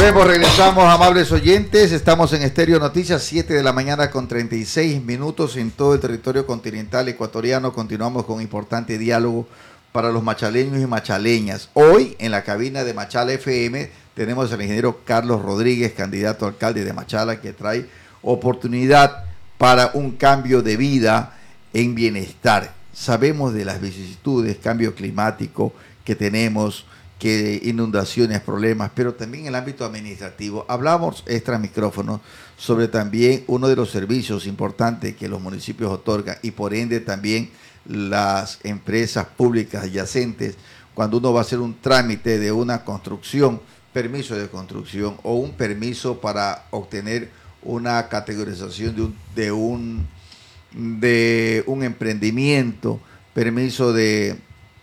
Volvemos, regresamos, amables oyentes. Estamos en Estéreo Noticias, 7 de la mañana con 36 minutos en todo el territorio continental ecuatoriano. Continuamos con importante diálogo para los machaleños y machaleñas. Hoy, en la cabina de Machala FM, tenemos al ingeniero Carlos Rodríguez, candidato a alcalde de Machala, que trae oportunidad para un cambio de vida en bienestar. Sabemos de las vicisitudes, cambio climático que tenemos, que inundaciones, problemas, pero también en el ámbito administrativo. Hablamos extra micrófono sobre también uno de los servicios importantes que los municipios otorgan y por ende también las empresas públicas adyacentes cuando uno va a hacer un trámite de una construcción, permiso de construcción o un permiso para obtener una categorización de un emprendimiento, permiso de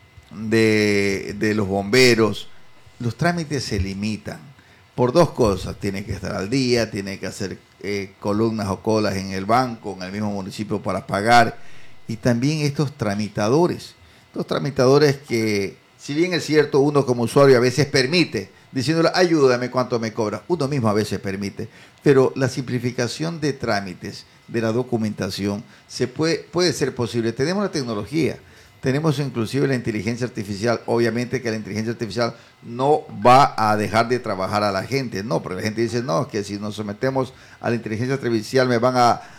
los bomberos. Los trámites se limitan por dos cosas: tiene que estar al día, tiene que hacer columnas o colas en el banco, en el mismo municipio para pagar, y también estos tramitadores que, si bien es cierto, uno como usuario a veces permite, diciéndole ayúdame, ¿cuánto me cobras? Uno mismo a veces permite, pero la simplificación de trámites, de la documentación, puede ser posible. Tenemos la tecnología, tenemos inclusive la inteligencia artificial. Obviamente que la inteligencia artificial no va a dejar de trabajar a la gente, no, porque la gente dice, no, que si nos sometemos a la inteligencia artificial me van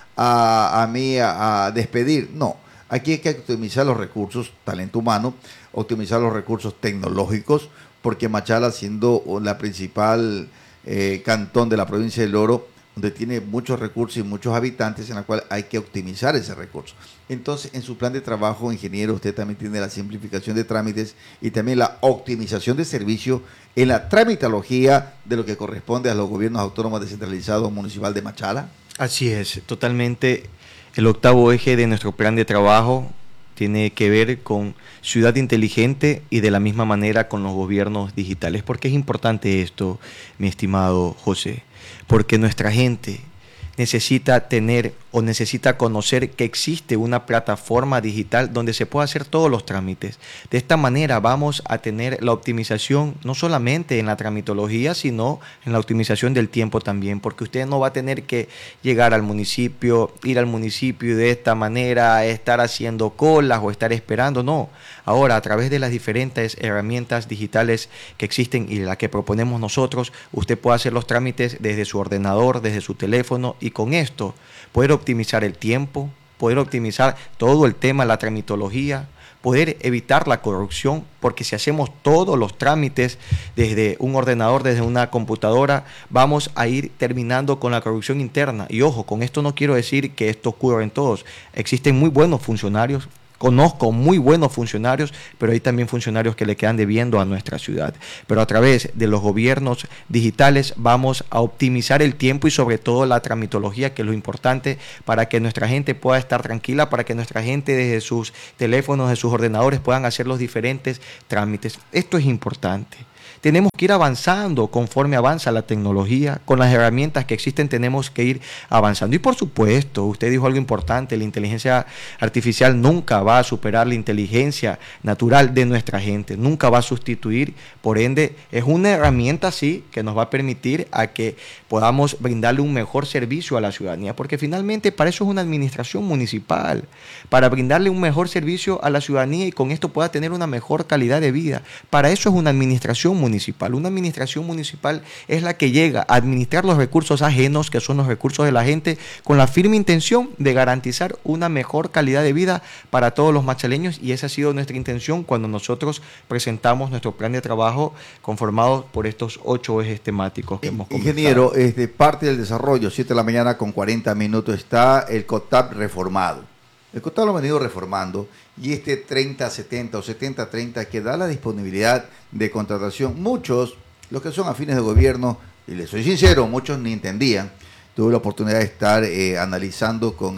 a mí a despedir. No, aquí hay que optimizar los recursos, talento humano, optimizar los recursos tecnológicos, porque Machala, siendo la principal cantón de la provincia del Oro, donde tiene muchos recursos y muchos habitantes, en la cual hay que optimizar ese recurso. Entonces, en su plan de trabajo, ingeniero, usted también tiene la simplificación de trámites y también la optimización de servicio en la tramitología de lo que corresponde a los gobiernos autónomos descentralizados municipal de Machala. Así es, totalmente. El octavo eje de nuestro plan de trabajo tiene que ver con ciudad inteligente y de la misma manera con los gobiernos digitales. ¿Por qué es importante esto, mi estimado José? Porque nuestra gente necesita tener o necesita conocer que existe una plataforma digital donde se pueda hacer todos los trámites. De esta manera vamos a tener la optimización no solamente en la tramitología, sino en la optimización del tiempo también, porque usted no va a tener que llegar al municipio, ir al municipio y de esta manera estar haciendo colas o estar esperando, no. Ahora, a través de las diferentes herramientas digitales que existen y las que proponemos nosotros, usted puede hacer los trámites desde su ordenador, desde su teléfono, y con esto poder optimizar el tiempo, poder optimizar todo el tema, la tramitología, poder evitar la corrupción, porque si hacemos todos los trámites desde un ordenador, desde una computadora, vamos a ir terminando con la corrupción interna. Y ojo, con esto no quiero decir que esto ocurra en todos. Existen muy buenos funcionarios, conozco muy buenos funcionarios, pero hay también funcionarios que le quedan debiendo a nuestra ciudad. Pero a través de los gobiernos digitales vamos a optimizar el tiempo y sobre todo la tramitología, que es lo importante para que nuestra gente pueda estar tranquila, para que nuestra gente desde sus teléfonos, de sus ordenadores puedan hacer los diferentes trámites. Esto es importante. Tenemos que ir avanzando conforme avanza la tecnología, con las herramientas que existen tenemos que ir avanzando. Y por supuesto, usted dijo algo importante, la inteligencia artificial nunca va a superar la inteligencia natural de nuestra gente, nunca va a sustituir, por ende es una herramienta sí que nos va a permitir a que podamos brindarle un mejor servicio a la ciudadanía, porque finalmente para eso es una administración municipal, para brindarle un mejor servicio a la ciudadanía y con esto pueda tener una mejor calidad de vida. Para eso es una administración municipal. Una administración municipal es la que llega a administrar los recursos ajenos, que son los recursos de la gente, con la firme intención de garantizar una mejor calidad de vida para todos los machaleños, y esa ha sido nuestra intención cuando nosotros presentamos nuestro plan de trabajo conformado por estos 8 ejes temáticos que hemos conversado. Ingeniero, parte del desarrollo, 7 de la mañana con 40 minutos, está el COTAP reformado. El COTAP lo ha venido reformando y 30-70 o 70-30 que da la disponibilidad de contratación. Muchos, los que son afines de gobierno, y les soy sincero, muchos ni entendían. Tuve la oportunidad de estar analizando con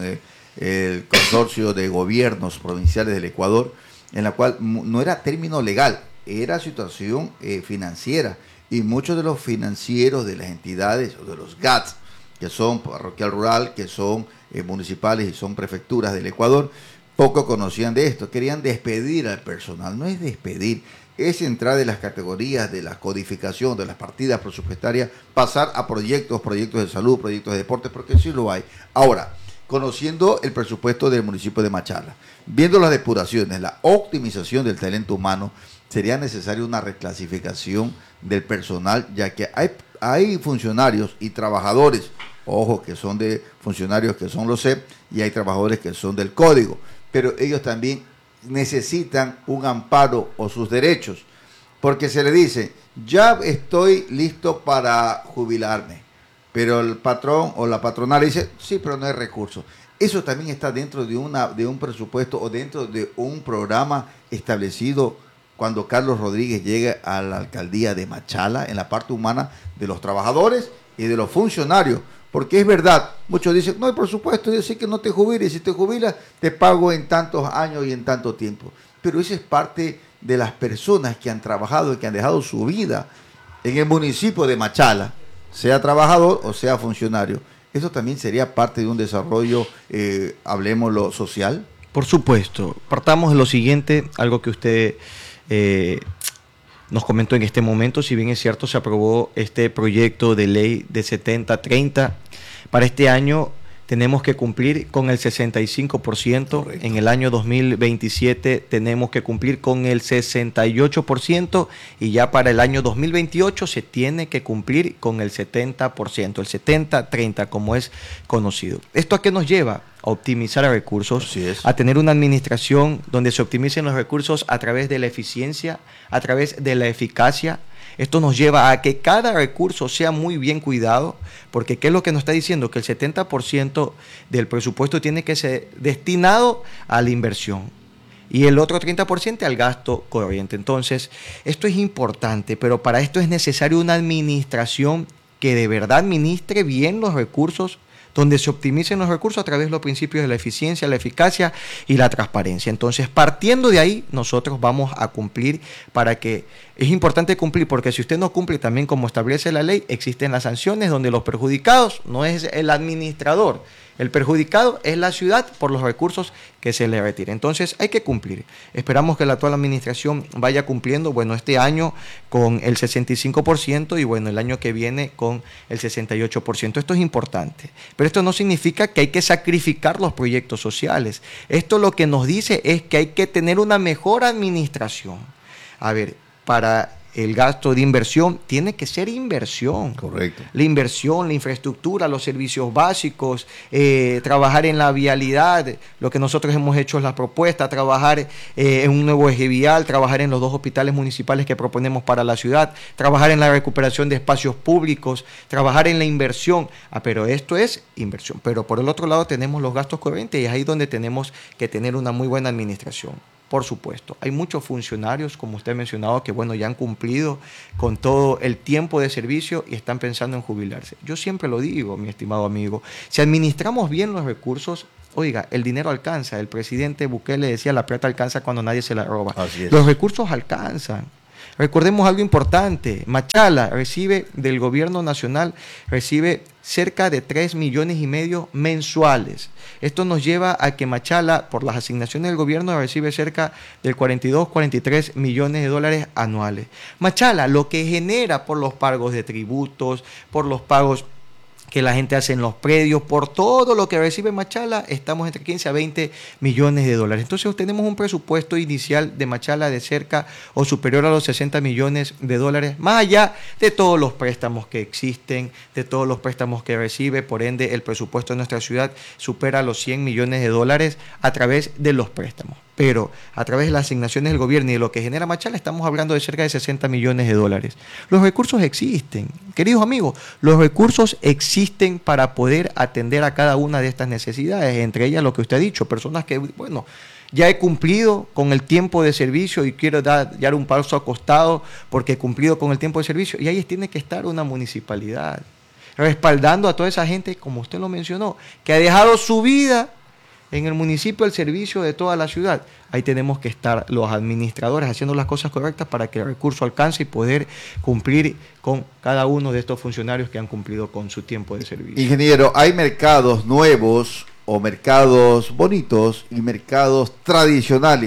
el consorcio de gobiernos provinciales del Ecuador, en la cual no era término legal, era situación financiera. Y muchos de los financieros de las entidades, o de los GATS, que son parroquial rural, que son municipales y son prefecturas del Ecuador, poco conocían de esto. Querían despedir al personal. No es despedir, es entrar de las categorías de la codificación, de las partidas presupuestarias, pasar a proyectos de salud, proyectos de deporte, porque sí lo hay. Ahora, conociendo el presupuesto del municipio de Machala, viendo las depuraciones, la optimización del talento humano, sería necesaria una reclasificación del personal, ya que hay funcionarios y trabajadores, ojo, que son de funcionarios que son los CEP, y hay trabajadores que son del código, pero ellos también necesitan un amparo o sus derechos, porque se le dice, ya estoy listo para jubilarme, pero el patrón o la patronal dice, sí, pero no hay recursos. Eso también está dentro de un presupuesto o dentro de un programa establecido cuando Carlos Rodríguez llegue a la alcaldía de Machala, en la parte humana de los trabajadores y de los funcionarios. Porque es verdad, muchos dicen, no hay presupuesto, decir que no te jubiles, si te jubilas te pago en tantos años y en tanto tiempo. Pero eso es parte de las personas que han trabajado y que han dejado su vida en el municipio de Machala, sea trabajador o sea funcionario. Eso también sería parte de un desarrollo, hablemoslo, social. Por supuesto. Partamos de lo siguiente, algo que usted nos comentó en este momento. Si bien es cierto, se aprobó este proyecto de ley de 70-30. Para este año tenemos que cumplir con el 65%. Correcto. En el año 2027 tenemos que cumplir con el 68%. Y ya para el año 2028 se tiene que cumplir con el 70%. El 70-30, como es conocido. ¿Esto a qué nos lleva? A optimizar recursos, a tener una administración donde se optimicen los recursos a través de la eficiencia, a través de la eficacia. Esto nos lleva a que cada recurso sea muy bien cuidado, porque ¿qué es lo que nos está diciendo? Que el 70% del presupuesto tiene que ser destinado a la inversión y el otro 30% al gasto corriente. Entonces, esto es importante, pero para esto es necesario una administración que de verdad administre bien los recursos, donde se optimicen los recursos a través de los principios de la eficiencia, la eficacia y la transparencia. Entonces, partiendo de ahí, nosotros vamos a cumplir para que... Es importante cumplir porque si usted no cumple también como establece la ley, existen las sanciones donde los perjudicados no es el administrador, el perjudicado es la ciudad por los recursos que se le retiren. Entonces hay que cumplir. Esperamos que la actual administración vaya cumpliendo, bueno, este año con el 65% y bueno, el año que viene con el 68%. Esto es importante. Pero esto no significa que hay que sacrificar los proyectos sociales. Esto lo que nos dice es que hay que tener una mejor administración. A ver, para el gasto de inversión tiene que ser inversión. Correcto. La inversión, la infraestructura, los servicios básicos, trabajar en la vialidad, lo que nosotros hemos hecho es la propuesta, trabajar en un nuevo eje vial, trabajar en los 2 hospitales municipales que proponemos para la ciudad, trabajar en la recuperación de espacios públicos, trabajar en la inversión. Pero esto es inversión. Pero por el otro lado tenemos los gastos corrientes y es ahí donde tenemos que tener una muy buena administración. Por supuesto, hay muchos funcionarios, como usted ha mencionado, que bueno, ya han cumplido con todo el tiempo de servicio y están pensando en jubilarse. Yo siempre lo digo, mi estimado amigo, si administramos bien los recursos, oiga, el dinero alcanza. El presidente Bukele decía, la plata alcanza cuando nadie se la roba. Así es. Los recursos alcanzan. Recordemos algo importante, Machala recibe del gobierno nacional, recibe cerca de 3,5 millones mensuales. Esto nos lleva a que Machala, por las asignaciones del gobierno, recibe cerca del 43 millones de dólares anuales. Machala, lo que genera por los pagos de tributos, por los pagos que la gente hace en los predios, por todo lo que recibe Machala, estamos entre 15 a 20 millones de dólares. Entonces tenemos un presupuesto inicial de Machala de cerca o superior a los 60 millones de dólares, más allá de todos los préstamos que existen, de todos los préstamos que recibe. Por ende, el presupuesto de nuestra ciudad supera los 100 millones de dólares a través de los préstamos. Pero a través de las asignaciones del gobierno y de lo que genera Machala, estamos hablando de cerca de 60 millones de dólares. Los recursos existen, queridos amigos, los recursos existen para poder atender a cada una de estas necesidades, entre ellas lo que usted ha dicho, personas que, bueno, ya he cumplido con el tiempo de servicio y quiero dar un paso acostado porque he cumplido con el tiempo de servicio, y ahí tiene que estar una municipalidad respaldando a toda esa gente, como usted lo mencionó, que ha dejado su vida en el municipio al servicio de toda la ciudad. Ahí tenemos que estar los administradores haciendo las cosas correctas para que el recurso alcance y poder cumplir con cada uno de estos funcionarios que han cumplido con su tiempo de servicio. Ingeniero, hay mercados nuevos o mercados bonitos y mercados tradicionales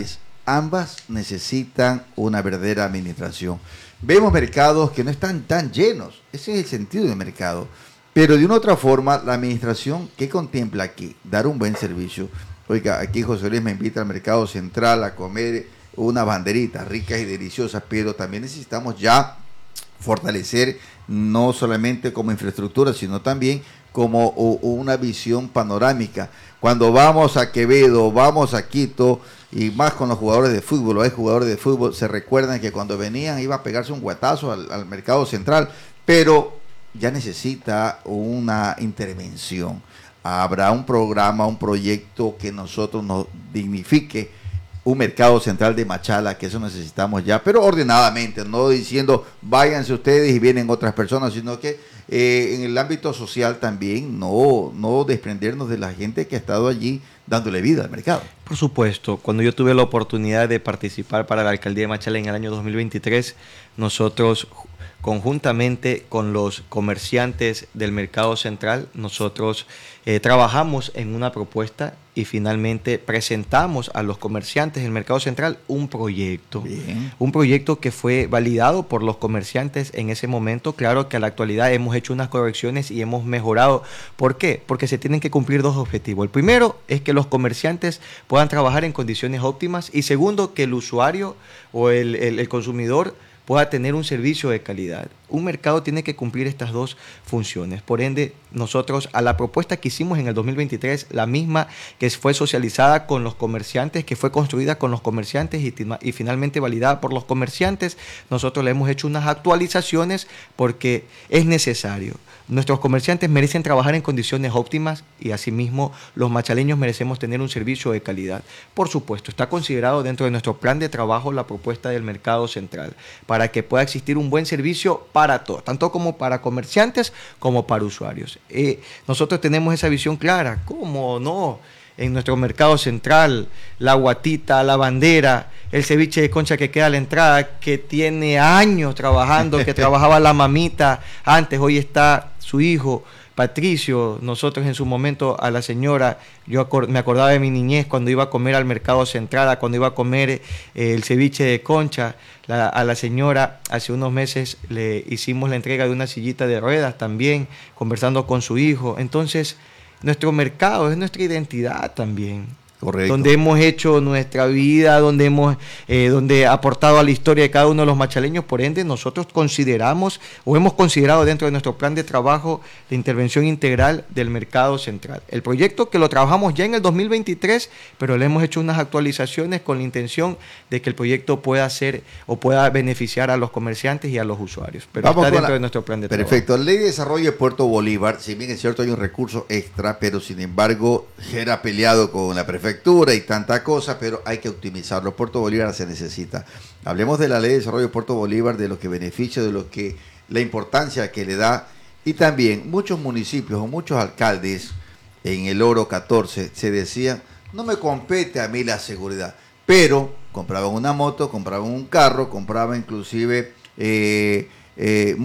ambas necesitan una verdadera administración. Vemos mercados que no están tan llenos, ese es el sentido del mercado, pero de una otra forma, la administración, ¿qué contempla aquí? Dar un buen servicio. Oiga, aquí José Luis me invita al mercado central a comer unas banderitas ricas y deliciosas, pero también necesitamos ya fortalecer no solamente como infraestructura, sino también como una visión panorámica. Cuando vamos a Quevedo, vamos a Quito, y más con los jugadores de fútbol, hay jugadores de fútbol, se recuerdan que cuando venían iba a pegarse un guatazo al mercado central, pero ya necesita una intervención. Habrá un programa, un proyecto que nosotros nos dignifique un mercado central de Machala, que eso necesitamos ya, pero ordenadamente, no diciendo váyanse ustedes y vienen otras personas, sino que en el ámbito social también no desprendernos de la gente que ha estado allí dándole vida al mercado. Por supuesto, cuando yo tuve la oportunidad de participar para la alcaldía de Machala en el año 2023, nosotros conjuntamente con los comerciantes del mercado central, nosotros trabajamos en una propuesta y finalmente presentamos a los comerciantes del mercado central un proyecto. Bien. Un proyecto que fue validado por los comerciantes en ese momento. Claro que a la actualidad hemos hecho unas correcciones y hemos mejorado. ¿Por qué? Porque se tienen que cumplir dos objetivos. El primero es que los comerciantes puedan trabajar en condiciones óptimas y segundo, que el usuario o el consumidor pueda tener un servicio de calidad. Un mercado tiene que cumplir estas dos funciones. Por ende, nosotros a la propuesta que hicimos en el 2023, la misma que fue socializada con los comerciantes, que fue construida con los comerciantes y finalmente validada por los comerciantes, nosotros le hemos hecho unas actualizaciones porque es necesario. Nuestros comerciantes merecen trabajar en condiciones óptimas y asimismo los machaleños merecemos tener un servicio de calidad. Por supuesto, está considerado dentro de nuestro plan de trabajo la propuesta del mercado central para que pueda existir un buen servicio para todos, tanto como para comerciantes como para usuarios. Nosotros tenemos esa visión clara, ¿cómo no? En nuestro mercado central, la guatita, la bandera, el ceviche de concha que queda a la entrada, que tiene años trabajando, que trabajaba la mamita antes, hoy está su hijo Patricio. Nosotros en su momento a la señora, me acordaba de mi niñez cuando iba a comer al mercado central, cuando iba a comer el ceviche de concha, a la señora hace unos meses le hicimos la entrega de una sillita de ruedas también, conversando con su hijo. Entonces, nuestro mercado es nuestra identidad también. Correcto. Donde hemos hecho nuestra vida, donde ha aportado a la historia de cada uno de los machaleños. Por ende, nosotros consideramos o hemos considerado dentro de nuestro plan de trabajo la intervención integral del mercado central. El proyecto que lo trabajamos ya en el 2023, pero le hemos hecho unas actualizaciones con la intención de que el proyecto pueda ser o pueda beneficiar a los comerciantes y a los usuarios. Pero está dentro de nuestro plan de trabajo. Perfecto. La Ley de Desarrollo de Puerto Bolívar, si bien es cierto hay un recurso extra, pero sin embargo era peleado con la prefectura y tanta cosa, pero hay que optimizarlo. Puerto Bolívar se necesita. Hablemos de la Ley de Desarrollo de Puerto Bolívar, de lo que beneficia, de lo que la importancia que le da, y también muchos municipios o muchos alcaldes en el Oro 14 se decían, no me compete a mí la seguridad, pero compraban una moto, compraban un carro, compraban inclusive